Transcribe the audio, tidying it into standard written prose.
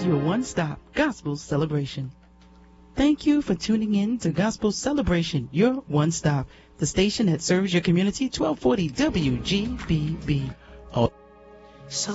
is your one-stop gospel celebration. Thank you for tuning in to Gospel Celebration, your one-stop, the station that serves your community, 1240 WGBB.